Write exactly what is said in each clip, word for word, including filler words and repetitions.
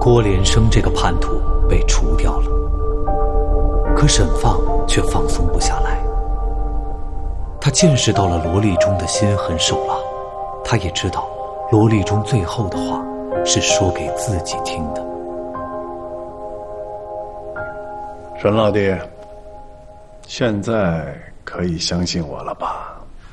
郭连生这个叛徒被除掉了，可沈放却放松不下来。他见识到了罗立中的心狠手辣，他也知道罗立中最后的话是说给自己听的。 沈老弟，现在可以相信我了吧？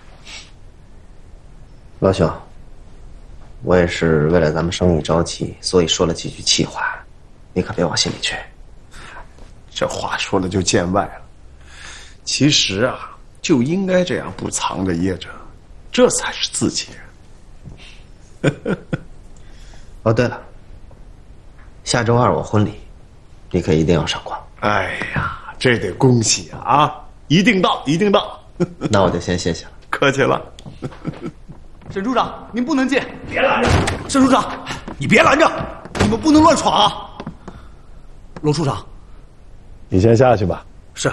老兄，我也是为了咱们生意着急，所以说了几句气话，你可别往心里去。 这话说的就见外了。其实啊，就应该这样不藏着掖着，这才是自己人。 哦，对了，下周二我婚礼，你可一定要上光。 哎呀，这得恭喜啊！啊，一定到，一定到。 那我就先谢谢了。 客气了。 沈处长，您不能进！别拦着！沈处长，你别拦着！你们不能乱闯啊！罗处长， 你先下去吧。 是。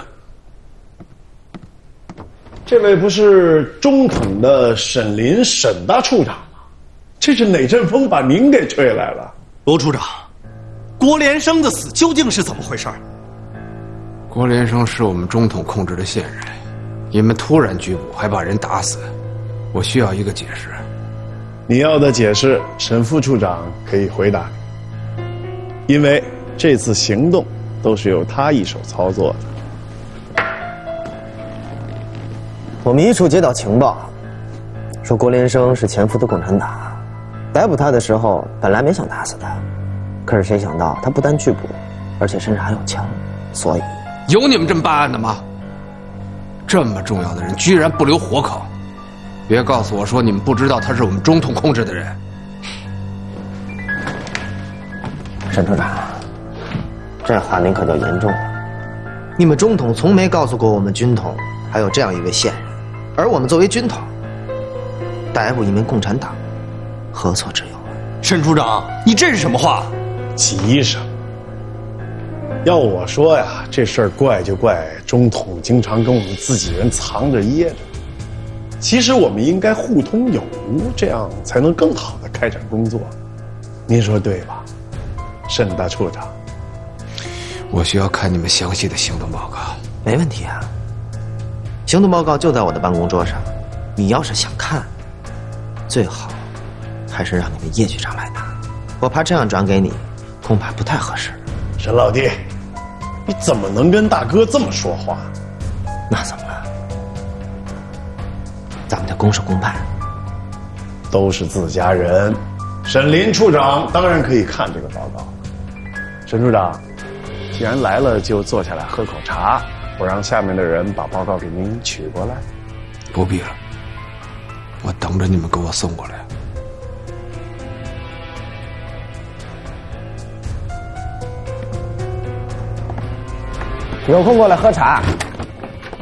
这位不是中统的沈林沈大处长吗？这是哪阵风把您给吹来了？ 罗处长，郭连生的死究竟是怎么回事？ 郭连生是我们中统控制的线人，你们突然拘捕，还把人打死，我需要一个解释。 你要的解释，沈副处长可以回答你，因为这次行动都是由他一手操作的。 我们一处接到情报，说郭连生是潜伏的共产党，逮捕他的时候本来没想打死他，可是谁想到他不但拒捕，而且身上还有枪，所以有你们这么办案的吗？这么重要的人居然不留活口，别告诉我说你们不知道他是我们中统控制的人。 沈处长，这话您可就严重了。你们中统从没告诉过我们军统还有这样一位线人，而我们作为军统逮捕一名共产党，何错之有啊？ 沈处长，你这是什么话？ 急什么？要我说呀，这事儿怪就怪中统经常跟我们自己人藏着掖着。其实我们应该互通有无，这样才能更好的开展工作。您说对吧，沈大处长？ 我需要看你们详细的行动报告。 没问题啊，行动报告就在我的办公桌上。你要是想看，最好还是让你们叶局长来拿，我怕这样转给你，恐怕不太合适。 沈老弟，你怎么能跟大哥这么说话？ 那怎么了？咱们得公事公办。 都是自家人，沈林处长当然可以看这个报告。沈处长，既然来了，就坐下来喝口茶，我让下面的人把报告给您取过来。 不必了，我等着你们给我送过来。 有空过来喝茶。